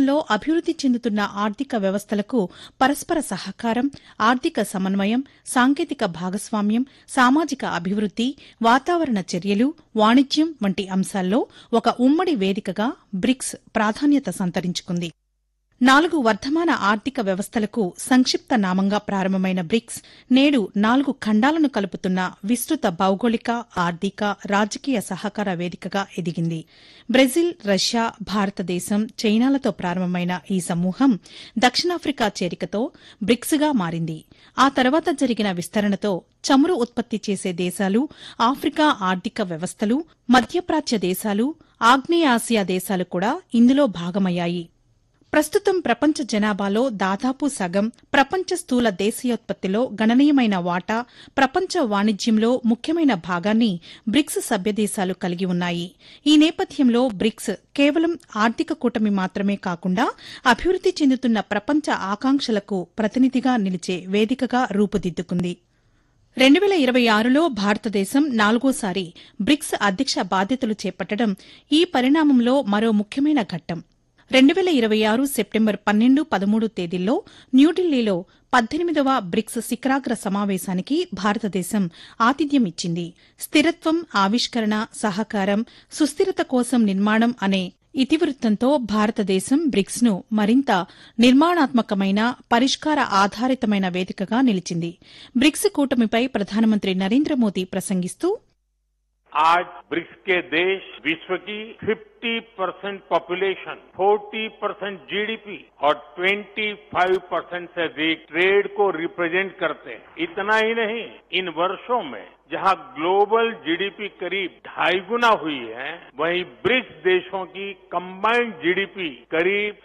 ప్రపంచంలో అభివృద్ది చెందుతున్న ఆర్థిక వ్యవస్థలకు పరస్పర సహకారం, ఆర్థిక సమన్వయం, సాంకేతిక భాగస్వామ్యం, సామాజిక అభివృద్ది, వాతావరణ చర్యలు, వాణిజ్యం వంటి అంశాల్లో ఒక ఉమ్మడి వేదికగా బ్రిక్స్ ప్రాధాన్యత సంతరించుకుంది. 4 వర్ధమాన ఆర్థిక వ్యవస్థలకు సంక్షిప్త నామంగా ప్రారంభమైన బ్రిక్స్ నేడు 4 ఖండాలను కలుపుతున్న విస్తృత భౌగోళిక, ఆర్థిక, రాజకీయ సహకార వేదికగా ఎదిగింది. బ్రెజిల్, రష్యా, భారతదేశం, చైనాలతో ప్రారంభమైన ఈ సమూహం దక్షిణాఫ్రికా చేరికతో బ్రిక్స్గా మారింది. ఆ తర్వాత జరిగిన విస్తరణతో చమురు ఉత్పత్తి చేసే దేశాలు, ఆఫ్రికా ఆర్థిక వ్యవస్థలు, మధ్యప్రాచ్య దేశాలు, ఆగ్నేయాసియా దేశాలు కూడా ఇందులో భాగమయ్యాయి. ప్రస్తుతం ప్రపంచ జనాభాలో దాదాపు సగం, ప్రపంచ స్థూల దేశీయోత్పత్తిలో గణనీయమైన వాటా, ప్రపంచ వాణిజ్యంలో ముఖ్యమైన భాగాన్ని బ్రిక్స్ సభ్యదేశాలు కలిగి ఉన్నాయి. ఈ నేపథ్యంలో బ్రిక్స్ కేవలం ఆర్థిక కూటమి మాత్రమే కాకుండా అభివృద్ది చెందుతున్న ప్రపంచ ఆకాంక్షలకు ప్రతినిధిగా నిలిచే వేదికగా రూపుదిద్దుకుంది. 2026లో భారతదేశం 4వసారి బ్రిక్స్ అధ్యక్ష బాధ్యతలు చేపట్టడం ఈ పరిణామంలో మరో ముఖ్యమైన ఘట్టం. 2026 సెప్టెంబర్ 12, 13 తేదీల్లో న్యూఢిల్లీలో 18వ బ్రిక్స్ శిఖరాగ్ర సమావేశానికి భారతదేశం ఆతిథ్యం ఇచ్చింది. స్థిరత్వం, ఆవిష్కరణ, సహకారం, సుస్థిరత కోసం నిర్మాణం అనే ఇతివృత్తంతో భారతదేశం బ్రిక్స్ను మరింత నిర్మాణాత్మకమైన, పరిష్కార ఆధారితమైన వేదికగా నిలిచింది. బ్రిక్స్ కూటమిపై ప్రధానమంత్రి నరేంద్ర మోదీ ప్రసంగిస్తూ, आज ब्रिक्स के देश विश्व की 50% पॉपुलेशन, 40% जीडीपी और 25% से अधिक ट्रेड को रिप्रेजेंट करते हैं. इतना ही नहीं, इन वर्षों में जहां ग्लोबल जीडीपी करीब 2.5 गुना हुई है, वहीं ब्रिक्स देशों की कंबाइंड जीडीपी करीब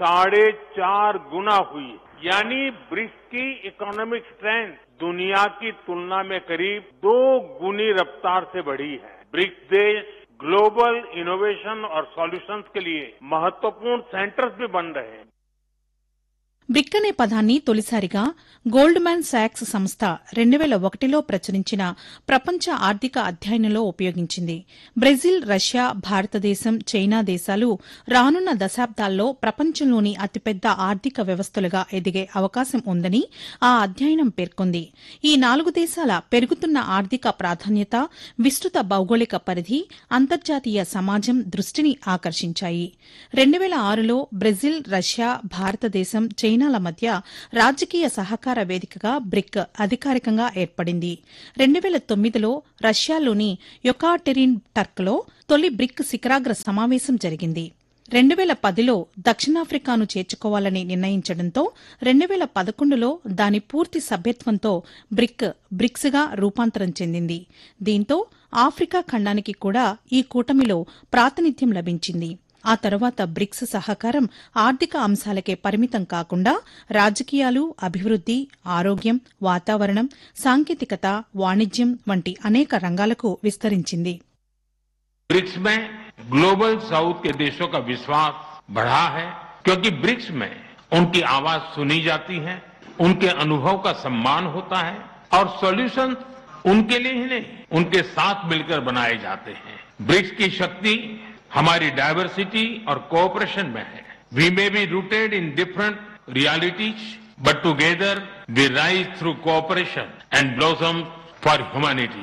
4.5 गुना हुई. यानी ब्रिक्स की इकोनॉमिक स्ट्रेंथ दुनिया की तुलना में करीब 2 गुनी रफ्तार से बढ़ी है. ब्रिक्स देश ग्लोबल इनोवेशन और सॉल्यूशंस के लिए महत्वपूर्ण सेंटर्स भी बन रहे हैं. బ్రిక్ అనే పదాన్ని తొలిసారిగా గోల్డ్మాన్ సాక్స్ సంస్థ 2001లో ప్రచురించిన ప్రపంచ ఆర్థిక అధ్యయనంలో ఉపయోగించింది. బ్రెజిల్, రష్యా, భారతదేశం, చైనా దేశాలు రానున్న దశాబ్దాల్లో ప్రపంచంలోని అతిపెద్ద ఆర్థిక వ్యవస్థలుగా ఎదిగే అవకాశం ఉందని ఆ అధ్యయనం పేర్కొంది. ఈ 4 దేశాల పెరుగుతున్న ఆర్థిక ప్రాధాన్యత, విస్తృత భౌగోళిక పరిధి అంతర్జాతీయ సమాజం దృష్టిని ఆకర్షించాయి. 2006లో బ్రెజిల్, రష్యా, భారతదేశం, చైనాల మధ్య రాజకీయ సహకార వేదికగా బ్రిక్ అధికారికంగా ఏర్పడింది. 2009లో రష్యాలోని యొకాటెరిన్బర్గ్లో తొలి బ్రిక్ శిఖరాగ్ర సమావేశం జరిగింది. 2010లో దక్షిణాఫ్రికాను చేర్చుకోవాలని నిర్ణయించడంతో 2011లో దాని పూర్తి సభ్యత్వంతో బ్రిక్స్గా రూపాంతరం చెందింది. దీంతో ఆఫ్రికా ఖండానికి కూడా ఈ కూటమిలో ప్రాతినిధ్యం లభించింది. ఆ తర్వాత బ్రిక్స్ సహకారం ఆర్థిక అంశాలకే పరిమితం కాకుండా రాజకీయాలు, అభివృద్ది, ఆరోగ్యం, వాతావరణం, సాంకేతికత, వాణిజ్యం వంటి అనేక రంగాలకు విస్తరించింది. ब्रिक्स में ग्लोबल साउथ के देशों का विश्वास बढ़ा है, क्योंकि ब्रिक्स में उनकी आवाज सुनी जाती है, उनके अनुभव का सम्मान होता है और सॉल्यूशन उनके लिए ही नहीं, उनके साथ मिलकर बनाए जाते हैं. ब्रिक्स की शक्ति हमारी डायवर्सिटी और कोऑपरेशन में है. We may be rooted in different realities, but together we rise through cooperation and blossom for humanity.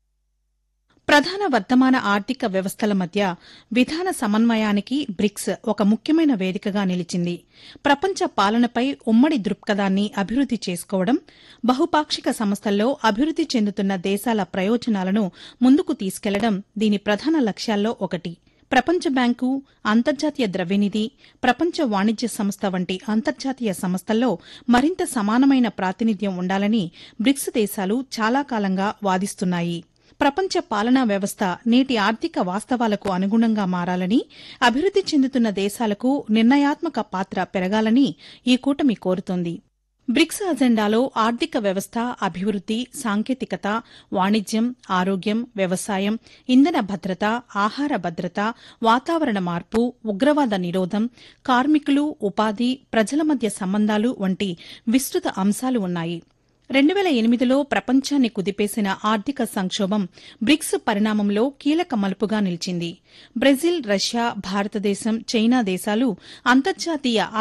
ప్రధాన వర్ధమాన ఆర్థిక వ్యవస్థల మధ్య విధాన సమన్వయానికి బ్రిక్స్ ఒక ముఖ్యమైన వేదికగా నిలిచింది. ప్రపంచ పాలనపై ఉమ్మడి దృక్పథాన్ని అభివృద్ది చేసుకోవడం, బహుపాక్షిక సంస్థల్లో అభివృద్ది చెందుతున్న దేశాల ప్రయోజనాలను ముందుకు తీసుకెళ్లడం దీని ప్రధాన లక్ష్యాల్లో ఒకటి. ప్రపంచ బ్యాంకు, అంతర్జాతీయ ద్రవ్యనిధి, ప్రపంచ వాణిజ్య సంస్థ వంటి అంతర్జాతీయ సంస్థల్లో మరింత సమానమైన ప్రాతినిధ్యం ఉండాలని బ్రిక్స్ దేశాలు చాలా కాలంగా వాదిస్తున్నాయి. ప్రపంచ పాలనా వ్యవస్థ నేటి ఆర్థిక వాస్తవాలకు అనుగుణంగా మారాలని, అభివృద్ది చెందుతున్న దేశాలకు నిర్ణయాత్మక పాత్ర పెరగాలని ఈ కూటమి కోరుతోంది. బ్రిక్స్ అజెండాలో ఆర్థిక వ్యవస్థ, అభివృద్ది, సాంకేతికత, వాణిజ్యం, ఆరోగ్యం, వ్యవసాయం, ఇంధన భద్రత, ఆహార భద్రత, వాతావరణ మార్పు, ఉగ్రవాద నిరోధం, కార్మికులు, ఉపాధి, ప్రజల మధ్య సంబంధాలు వంటి విస్తృత అంశాలు ఉన్నాయి. 2008లో ప్రపంచాన్ని కుదిపేసిన ఆర్థిక సంక్షోభం బ్రిక్స్ పరిణామంలో కీలక మలుపుగా నిలిచింది. బ్రెజిల్, రష్యా, భారతదేశం, చైనా దేశాలు అంతర్జాతీయ